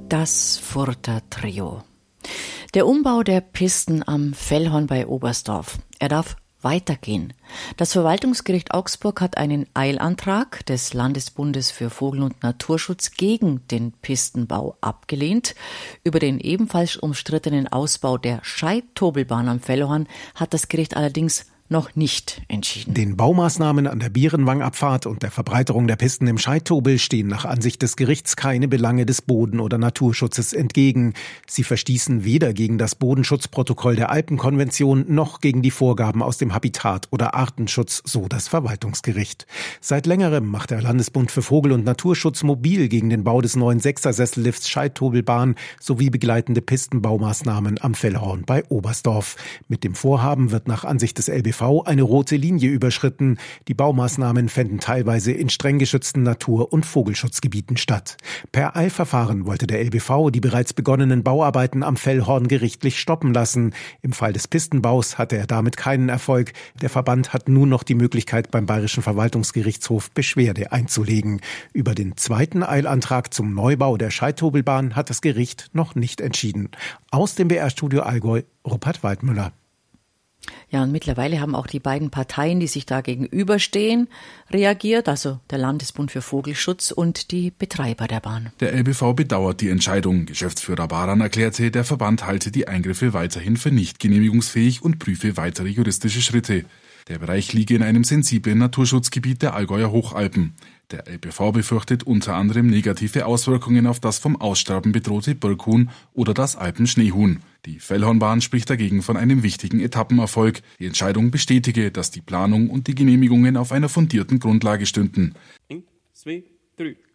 Das Further Trio. Der Umbau der Pisten am Fellhorn bei Oberstdorf. Er darf weitergehen. Das Verwaltungsgericht Augsburg hat einen Eilantrag des Landesbundes für Vogel- und Naturschutz gegen den Pistenbau abgelehnt. Über den ebenfalls umstrittenen Ausbau der Scheidtobelbahn am Fellhorn hat das Gericht allerdings noch nicht entschieden. Den Baumaßnahmen an der Bierenwangabfahrt und der Verbreiterung der Pisten im Scheidtobel stehen nach Ansicht des Gerichts keine Belange des Boden- oder Naturschutzes entgegen. Sie verstießen weder gegen das Bodenschutzprotokoll der Alpenkonvention noch gegen die Vorgaben aus dem Habitat- oder Artenschutz, so das Verwaltungsgericht. Seit längerem macht der Landesbund für Vogel- und Naturschutz mobil gegen den Bau des neuen Sechser-Sessellifts Scheidtobelbahn sowie begleitende Pistenbaumaßnahmen am Fellhorn bei Oberstdorf. Mit dem Vorhaben wird nach Ansicht des LBV eine rote Linie überschritten. Die Baumaßnahmen fänden teilweise in streng geschützten Natur- und Vogelschutzgebieten statt. Per Eilverfahren wollte der LBV die bereits begonnenen Bauarbeiten am Fellhorn gerichtlich stoppen lassen. Im Fall des Pistenbaus hatte er damit keinen Erfolg. Der Verband hat nun noch die Möglichkeit, beim Bayerischen Verwaltungsgerichtshof Beschwerde einzulegen. Über den zweiten Eilantrag zum Neubau der Scheidtobelbahn hat das Gericht noch nicht entschieden. Aus dem BR-Studio Allgäu, Rupert Waldmüller. Ja, und mittlerweile haben auch die beiden Parteien, die sich da gegenüberstehen, reagiert, also der Landesbund für Vogelschutz und die Betreiber der Bahn. Der LBV bedauert die Entscheidung. Geschäftsführer Baran erklärte, der Verband halte die Eingriffe weiterhin für nicht genehmigungsfähig und prüfe weitere juristische Schritte. Der Bereich liege in einem sensiblen Naturschutzgebiet der Allgäuer Hochalpen. Der LBV befürchtet unter anderem negative Auswirkungen auf das vom Aussterben bedrohte Birkhuhn oder das Alpenschneehuhn. Die Fellhornbahn spricht dagegen von einem wichtigen Etappenerfolg. Die Entscheidung bestätige, dass die Planung und die Genehmigungen auf einer fundierten Grundlage stünden. 1, 2, 3.